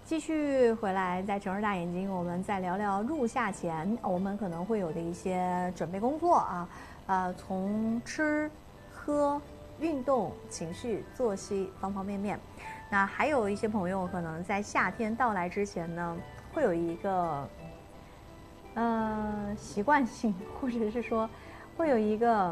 继续回来，在城市大眼睛，我们再聊聊入夏前我们可能会有的一些准备工作啊，从吃、喝、运动、情绪、作息方方面面。那还有一些朋友可能在夏天到来之前呢，会有一个习惯性，或者是说会有一个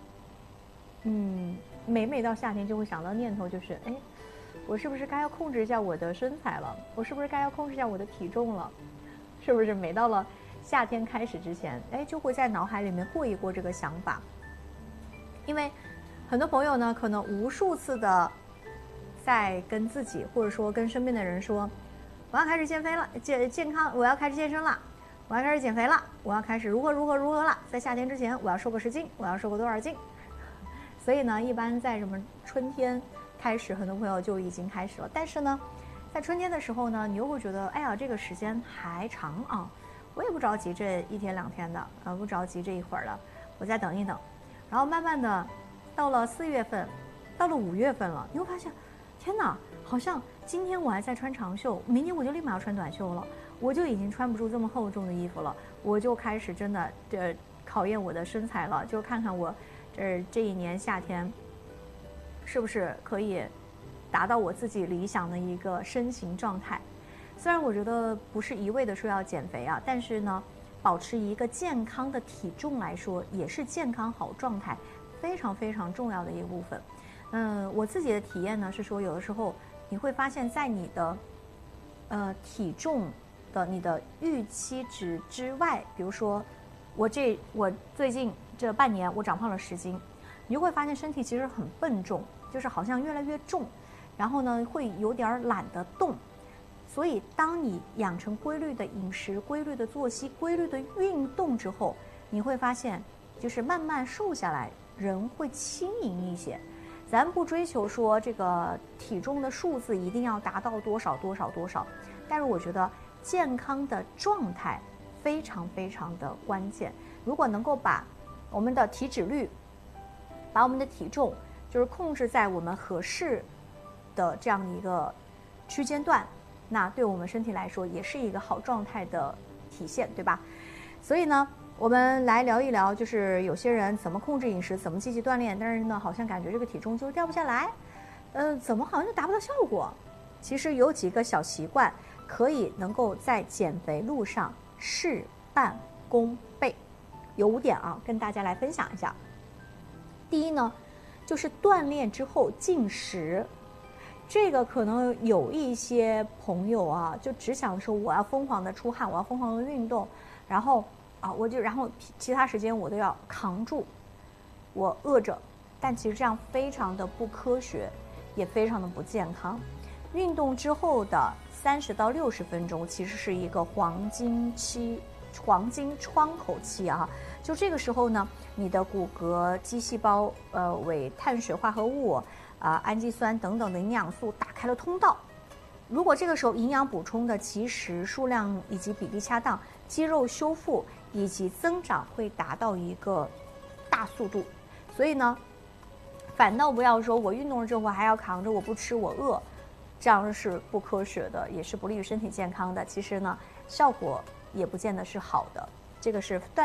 每到夏天就会想到念头，就是我是不是该要控制一下我的身材了？我是不是该要控制一下我的体重了？是不是每到了夏天开始之前，就会在脑海里面过一过这个想法？因为很多朋友呢，可能无数次的在跟自己或者说跟身边的人说，我要开始减肥了，健康，我要开始健身了，我要开始减肥了，我要开始如何了，在夏天之前我要瘦个10斤，我要瘦个多少斤？所以呢，一般在什么春天开始，很多朋友就已经开始了。但是呢，在春天的时候呢，你又会觉得，这个时间还长啊，我也不着急这1天2天的，不着急这一会儿了，我再等一等。然后慢慢的，到了4月份，到了5月份了，你会发现，天哪，好像今天我还在穿长袖，明天我就立马要穿短袖了，我就已经穿不住这么厚重的衣服了，我就开始真的考验我的身材了，就看看我这一年夏天是不是可以达到我自己理想的一个身形状态。虽然我觉得不是一味的说要减肥啊，但是呢，保持一个健康的体重来说，也是健康好状态非常非常重要的一个部分。我自己的体验呢是说，有的时候你会发现在你的体重的你的预期值之外，比如说我最近这半年我长胖了10斤，你就会发现身体其实很笨重，就是好像越来越重，然后呢会有点懒得动。所以当你养成规律的饮食、规律的作息、规律的运动之后，你会发现就是慢慢瘦下来，人会轻盈一些。咱不追求说这个体重的数字一定要达到多少，但是我觉得健康的状态非常非常的关键。如果能够把我们的体脂率，把我们的体重就是控制在我们合适的这样一个区间段，那对我们身体来说也是一个好状态的体现，对吧？所以呢，我们来聊一聊，就是有些人怎么控制饮食，怎么积极锻炼，但是呢，好像感觉这个体重就掉不下来，怎么好像就达不到效果？其实有几个小习惯可以能够在减肥路上事半功倍，有5点啊，跟大家来分享一下。第一呢，就是锻炼之后进食。这个可能有一些朋友啊，就只想说我要疯狂的出汗，我要疯狂的运动，然后其他时间我都要扛住，我饿着，但其实这样非常的不科学，也非常的不健康。运动之后的30到60分钟其实是一个黄金窗口期啊，就这个时候呢，你的骨骼、肌细胞为碳水化合物氨基酸等等的营养素打开了通道。如果这个时候营养补充的及时、数量以及比例恰当，肌肉修复以及增长会达到一个大速度。所以呢，反倒不要说我运动了之后还要扛着我不吃我饿，这样是不科学的，也是不利于身体健康的。其实呢，效果也不见得是好的。这个是